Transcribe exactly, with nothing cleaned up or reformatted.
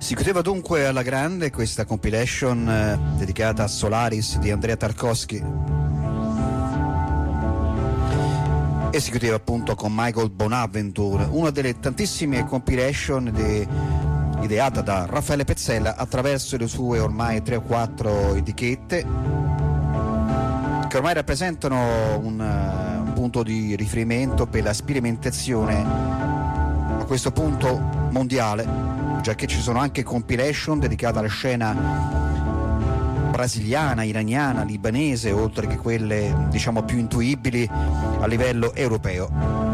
Si chiudeva dunque alla grande questa compilation eh, dedicata a Solaris di Andrea Tarkovsky e si chiudeva appunto con Michael Bonaventure, una delle tantissime compilation de, ideata da Raffaele Pezzella attraverso le sue ormai tre o quattro etichette che ormai rappresentano un, uh, un punto di riferimento per la sperimentazione a questo punto mondiale, già che ci sono anche compilation dedicate alla scena brasiliana, iraniana, libanese, oltre che quelle diciamo più intuibili a livello europeo.